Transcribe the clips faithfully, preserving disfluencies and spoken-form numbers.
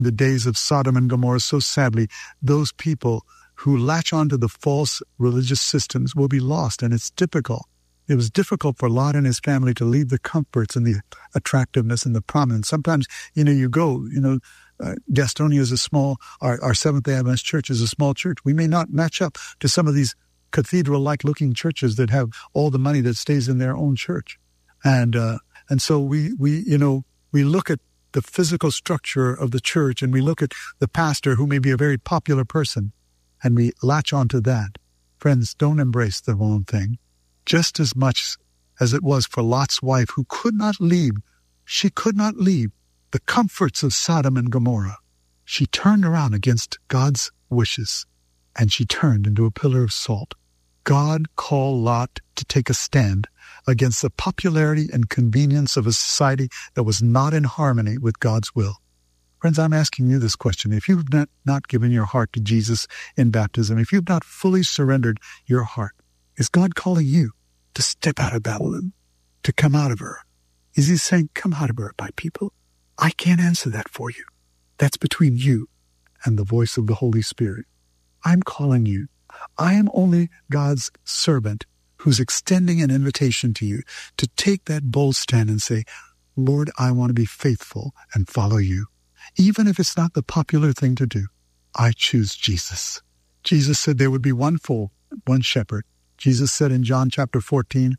the days of Sodom and Gomorrah, so sadly, those people who latch onto the false religious systems will be lost, and it's difficult. It was difficult for Lot and his family to leave the comforts and the attractiveness and the prominence. Sometimes, you know, you go, you know, uh, Gastonia is a small, our, our Seventh-day Adventist church is a small church. We may not match up to some of these cathedral-like looking churches that have all the money that stays in their own church. And uh, and so we, we, you know, we look at the physical structure of the church and we look at the pastor who may be a very popular person and we latch onto that. Friends, don't embrace the wrong thing. Just as much as it was for Lot's wife who could not leave, she could not leave the comforts of Sodom and Gomorrah. She turned around against God's wishes and she turned into a pillar of salt. God called Lot to take a stand against the popularity and convenience of a society that was not in harmony with God's will. Friends, I'm asking you this question. If you've not, not given your heart to Jesus in baptism, if you've not fully surrendered your heart, is God calling you to step out of Babylon, to come out of her? Is he saying, come out of her, my people? I can't answer that for you. That's between you and the voice of the Holy Spirit. I'm calling you. I am only God's servant who's extending an invitation to you to take that bold stand and say, Lord, I want to be faithful and follow you. Even if it's not the popular thing to do, I choose Jesus. Jesus said there would be one fold, one shepherd. Jesus said in John chapter fourteen,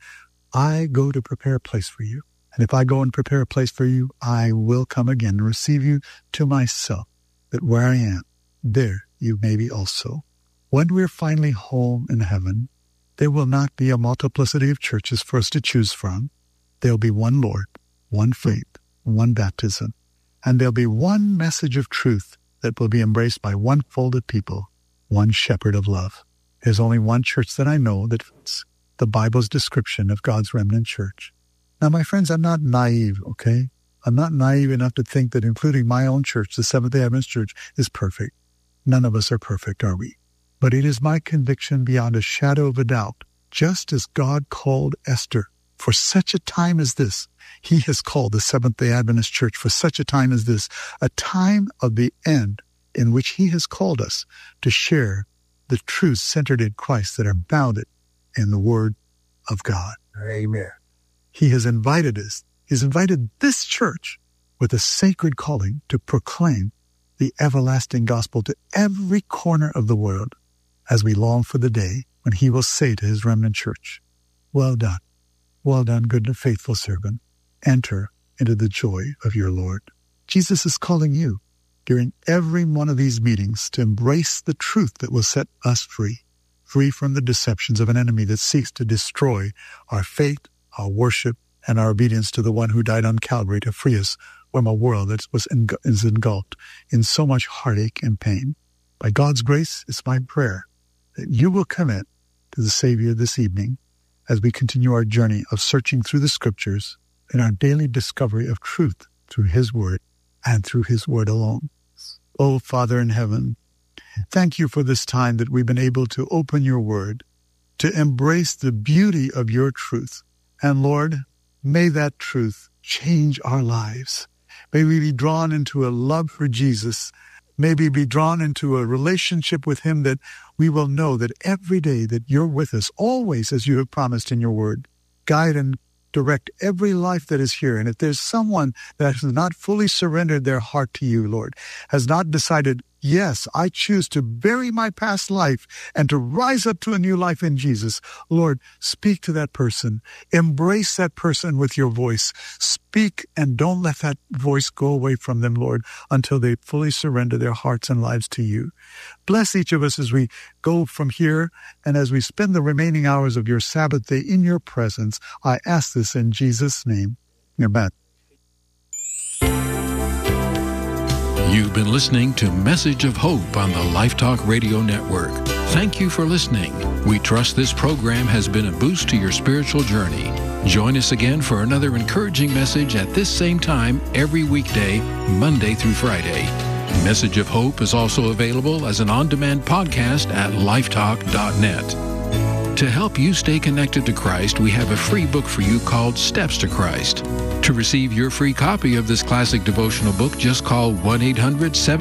I go to prepare a place for you. And if I go and prepare a place for you, I will come again and receive you to myself, that where I am, there you may be also. When we're finally home in heaven, there will not be a multiplicity of churches for us to choose from. There'll be one Lord, one faith, one baptism, and there'll be one message of truth that will be embraced by one fold of people, one shepherd of love. There's only one church that I know that fits the Bible's description of God's remnant church. Now, my friends, I'm not naive, okay? I'm not naive enough to think that including my own church, the Seventh-day Adventist Church, is perfect. None of us are perfect, are we? But it is my conviction beyond a shadow of a doubt, just as God called Esther for such a time as this, he has called the Seventh-day Adventist Church for such a time as this, a time of the end in which he has called us to share the truths centered in Christ that are bounded in the Word of God. Amen. He has invited us, he's invited this church with a sacred calling to proclaim the everlasting gospel to every corner of the world as we long for the day when he will say to his remnant church, well done, well done, good and faithful servant. Enter into the joy of your Lord. Jesus is calling you during every one of these meetings to embrace the truth that will set us free, free from the deceptions of an enemy that seeks to destroy our faith, our worship, and our obedience to the one who died on Calvary to free us from a world that was eng- is engulfed in so much heartache and pain. By God's grace, it's my prayer that you will commit to the Savior this evening as we continue our journey of searching through the Scriptures in our daily discovery of truth through his Word and through his Word alone. Oh, Father in heaven, thank you for this time that we've been able to open your Word, to embrace the beauty of your truth. And Lord, may that truth change our lives. May we be drawn into a love for Jesus. May we be drawn into a relationship with him that we will know that every day that you're with us, always as you have promised in your word. Guide and direct every life that is here. And if there's someone that has not fully surrendered their heart to you, Lord, has not decided, yes, I choose to bury my past life and to rise up to a new life in Jesus, Lord, speak to that person. Embrace that person with your voice. Speak and don't let that voice go away from them, Lord, until they fully surrender their hearts and lives to you. Bless each of us as we go from here and as we spend the remaining hours of your Sabbath day in your presence. I ask this in Jesus' name. Amen. You've been listening to Message of Hope on the Life Talk Radio Network. Thank you for listening. We trust this program has been a boost to your spiritual journey. Join us again for another encouraging message at this same time every weekday, Monday through Friday. Message of Hope is also available as an on-demand podcast at lifetalk dot net. To help you stay connected to Christ, we have a free book for you called Steps to Christ. To receive your free copy of this classic devotional book, just call one eight hundred seven